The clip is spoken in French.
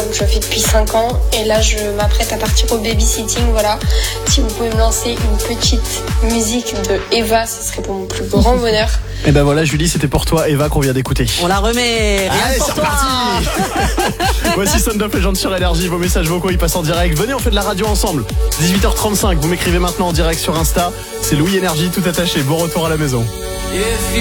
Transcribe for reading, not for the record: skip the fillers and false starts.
je fais depuis 5 ans et là je m'apprête à partir au babysitting, voilà. Si vous pouvez me lancer une petite musique de Eva, ce serait pour mon plus grand bonheur. Et ben voilà Julie, c'était pour toi Eva qu'on vient d'écouter. On la remet. Rien Allez, pour c'est toi. reparti. Voici Sound of Legend sur Énergie, vos messages vocaux ils passent en direct. Venez, on fait de la radio ensemble. 18h35, vous m'écrivez maintenant en direct sur Insta. C'est Louis Énergie tout attaché. Bon retour à la maison.